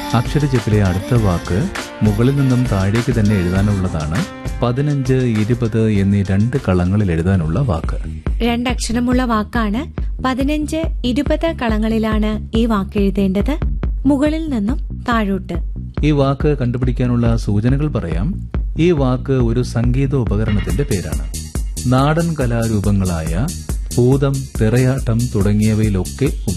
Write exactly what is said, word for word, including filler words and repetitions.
അക്ഷരജപ്പിലെ അടുത്ത വാക്ക് മുകളിൽ നിന്നും താഴേക്ക് തന്നെ എഴുതാനുള്ളതാണ്. പതിനഞ്ച്, ഇരുപത് എന്നീ രണ്ട് കളങ്ങളിൽ എഴുതാനുള്ള വാക്ക്. രണ്ടക്ഷരമുള്ള വാക്കാണ്. പതിനഞ്ച്, ഇരുപത് കളങ്ങളിലാണ് ഈ വാക്ക് എഴുതേണ്ടത്, മുകളിൽ നിന്നും താഴോട്ട്. ഈ വാക്ക് കണ്ടുപിടിക്കാനുള്ള സൂചനകൾ പറയാം. ഈ വാക്ക് ഒരു സംഗീത ഉപകരണത്തിന്റെ പേരാണ്. നാടൻ കലാരൂപങ്ങളായ ഭൂതം, തിറയാട്ടം തുടങ്ങിയവയിലൊക്കെ